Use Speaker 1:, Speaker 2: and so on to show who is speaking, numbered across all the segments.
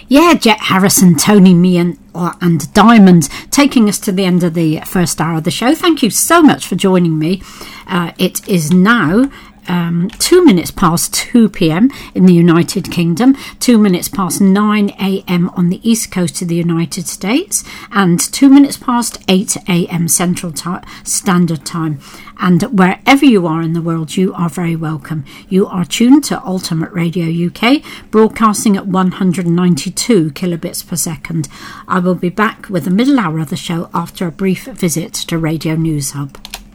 Speaker 1: Yeah, Jet Harrison, Tony, me and Diamond, taking us to the end of the first hour of the show. Thank you so much for joining me. It is now 2 minutes past 2 p.m. in the United Kingdom, 2 minutes past 9 a.m. on the east coast of the United States, and 2 minutes past 8 a.m. Central Standard Time. And wherever you are in the world, you are very welcome. You are tuned to Ultimate Radio UK, broadcasting at 192 kilobits per second. I will be back with the middle hour of the show after a brief visit to Radio News Hub.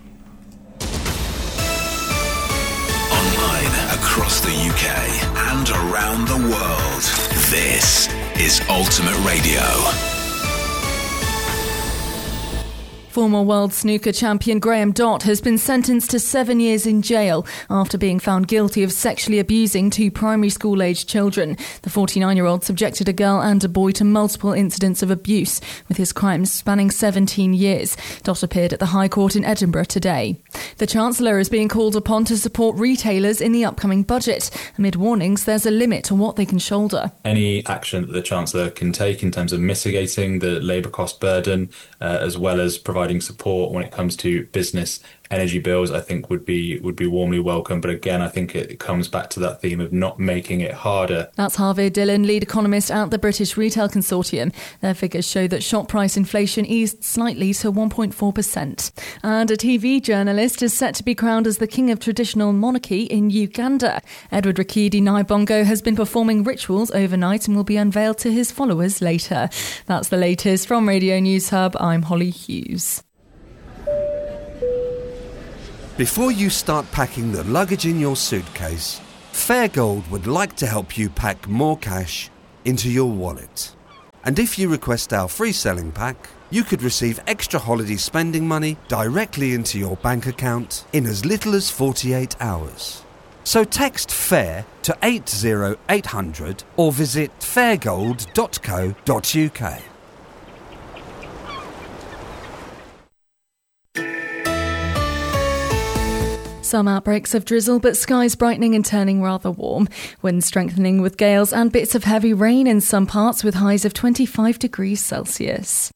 Speaker 2: Across the UK and around the world, this is Ultimate Radio.
Speaker 3: Former world snooker champion Graham Dott has been sentenced to 7 years in jail after being found guilty of sexually abusing two primary school-aged children. The 49-year-old subjected a girl and a boy to multiple incidents of abuse, with his crimes spanning 17 years. Dott appeared at the High Court in Edinburgh today. The Chancellor is being called upon to support retailers in the upcoming budget, amid warnings there's a limit to what they can shoulder.
Speaker 4: Any action that the Chancellor can take in terms of mitigating the labour cost burden, as well as providing support when it comes to business energy bills, I think would be warmly welcome. But again, I think it comes back to that theme of not making it harder.
Speaker 3: That's Harvey Dillon, lead economist at the British Retail Consortium. Their figures show that shop price inflation eased slightly to 1.4%. And a TV journalist is set to be crowned as the king of traditional monarchy in Uganda. Edward Rakidi Naibongo has been performing rituals overnight and will be unveiled to his followers later. That's the latest from Radio News Hub. I'm Holly Hughes.
Speaker 5: Before you start packing the luggage in your suitcase, Fairgold would like to help you pack more cash into your wallet. And if you request our free selling pack, you could receive extra holiday spending money directly into your bank account in as little as 48 hours. So text FAIR to 80800 or visit fairgold.co.uk.
Speaker 3: Some outbreaks of drizzle, but skies brightening and turning rather warm. Winds strengthening with gales and bits of heavy rain in some parts with highs of 25 degrees Celsius.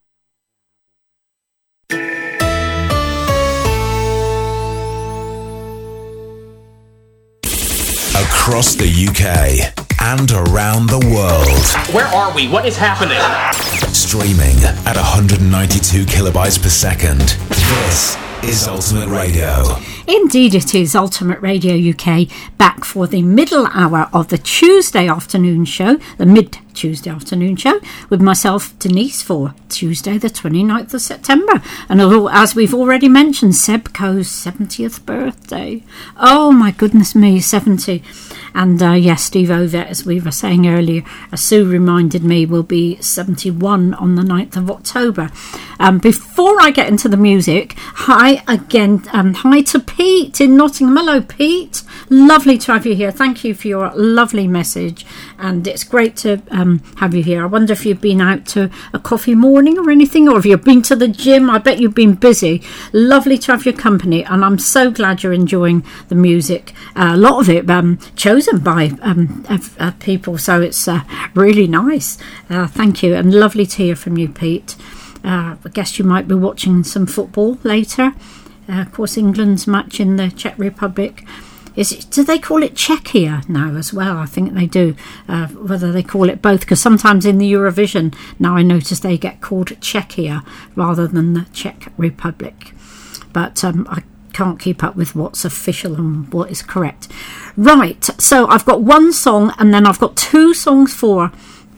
Speaker 2: Across the UK and around the world.
Speaker 6: Where are we? What is happening?
Speaker 2: Streaming at 192 kilobytes per second. This is Ultimate Radio.
Speaker 1: Indeed it is, Ultimate Radio UK, back for the middle hour of the Tuesday afternoon show, the mid-Tuesday afternoon show, with myself, Denise, for Tuesday the 29th of September. And as we've already mentioned, Sebco's 70th birthday. Oh my goodness me, 70. And yes, Steve Ovett, as we were saying earlier, as Sue reminded me, will be 71 on the 9th of October. Before I get into the music, hi again, hi to Pete in Nottingham. Hello, Pete. Lovely to have you here. Thank you for your lovely message. And it's great to have you here. I wonder if you've been out to a coffee morning or anything, or if you've been to the gym. I bet you've been busy. Lovely to have your company. And I'm so glad you're enjoying the music. A lot of it chosen by people. So it's really nice. Thank you. And lovely to hear from you, Pete. I guess you might be watching some football later. Of course, England's match in the Czech Republic. Do they call it Czechia now as well? I think they do. Whether they call it both, because sometimes in the Eurovision now I notice they get called Czechia rather than the Czech Republic. But I can't keep up with what's official and what is correct. Right, so I've got one song and then I've got two songs for...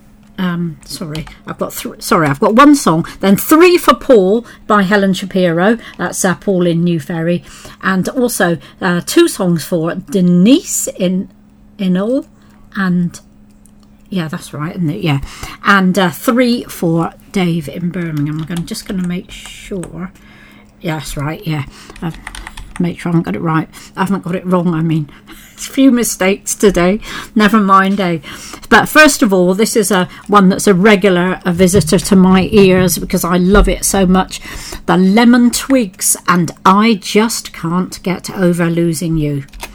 Speaker 1: I've got one song, then three for Paul by Helen Shapiro. That's Paul in New Ferry, and also two songs for Denise in all, and yeah, that's right, isn't it? Yeah, and three for Dave in Birmingham. I'm just going to make sure. Yeah, that's right. Yeah, make sure I haven't got it right. I haven't got it wrong. I mean. A few mistakes today, never mind, eh? But first of all, this is one that's a visitor to my ears because I love it so much. The Lemon Twigs and I Just Can't Get Over Losing You.